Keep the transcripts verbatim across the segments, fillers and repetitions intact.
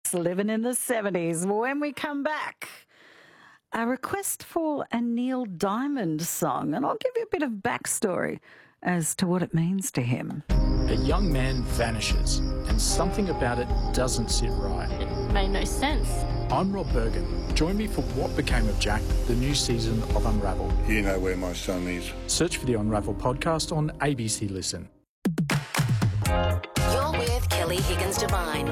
It's Living in the seventies. When we come back, a request for a Neil Diamond song, and I'll give you a bit of backstory as to what it means to him. A young man vanishes, and something about it doesn't sit right. It made no sense. I'm Rob Bergen. Join me for What Became of Jack, the new season of Unravel. You know where my son is. Search for the Unravel podcast on A B C Listen. You're with Kelly Higgins Devine.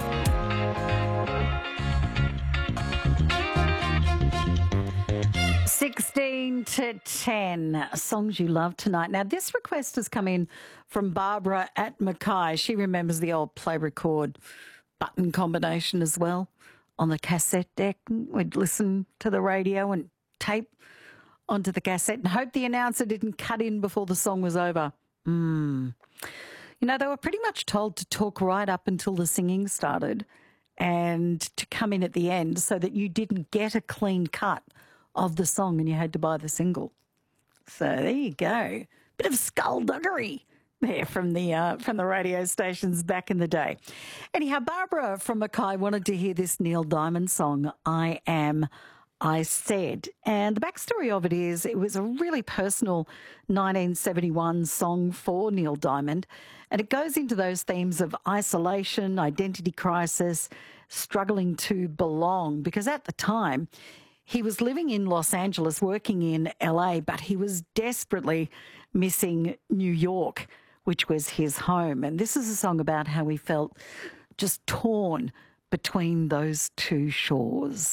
sixteen to ten, songs you love tonight. Now, this request has come in from Barbara at Mackay. She remembers the old play record button combination as well on the cassette deck. We'd listen to the radio and tape onto the cassette and hope the announcer didn't cut in before the song was over. Mm. You know, they were pretty much told to talk right up until the singing started and to come in at the end so that you didn't get a clean cut of the song and you had to buy the single. So there you go. Bit of skullduggery there from the uh, from the radio stations back in the day. Anyhow, Barbara from Mackay wanted to hear this Neil Diamond song, I Am, I Said. And the backstory of it is it was a really personal nineteen seventy-one song for Neil Diamond. And it goes into those themes of isolation, identity crisis, struggling to belong. Because at the time, he was living in Los Angeles, working in L A, but he was desperately missing New York, which was his home. And this is a song about how he felt just torn between those two shores.